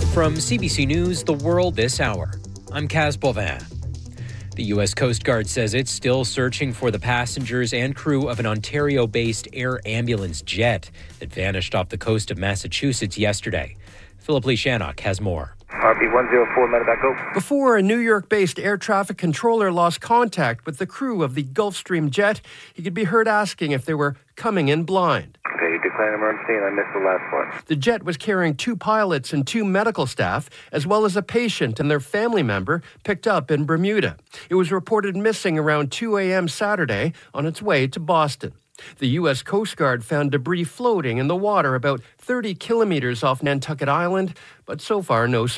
From CBC News, The World This Hour, I'm Kaz Bovin. The U.S. Coast Guard says it's still searching for the passengers and crew of an Ontario-based air ambulance jet that vanished off the coast of Massachusetts yesterday. Philip Lee Shannock has more. RP-104, medevac go. Before a New York-based air traffic controller lost contact with the crew of the Gulfstream jet, he could be heard asking if they were coming in blind. Okay, you declared an emergency and I missed the last one. The jet was carrying 2 pilots and 2 medical staff, as well as a patient and their family member picked up in Bermuda. It was reported missing around 2 a.m. Saturday on its way to Boston. The U.S. Coast Guard found debris floating in the water about 30 kilometers off Nantucket Island, but so far no